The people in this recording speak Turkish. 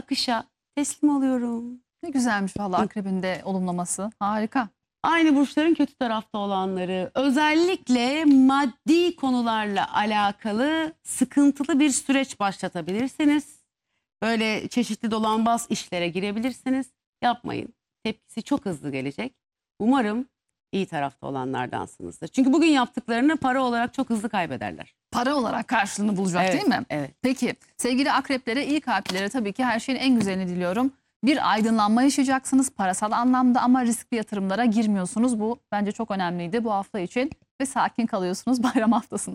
akışa teslim oluyorum. Ne güzelmiş vallahi akrebin de olumlaması. Harika. Aynı burçların kötü tarafta olanları, özellikle maddi konularla alakalı sıkıntılı bir süreç başlatabilirsiniz. Böyle çeşitli dolambaç işlere girebilirsiniz. Yapmayın. Tepkisi çok hızlı gelecek. Umarım iyi tarafta olanlardansınızdır. Çünkü bugün yaptıklarını para olarak çok hızlı kaybederler. Para olarak karşılığını bulacak Evet, değil mi? evet. Peki sevgili akreplere, iyi kalplilere tabii ki her şeyin en güzelini diliyorum. Bir aydınlanma yaşayacaksınız parasal anlamda ama riskli yatırımlara girmiyorsunuz. Bu bence çok önemliydi bu hafta için ve sakin kalıyorsunuz bayram haftasında.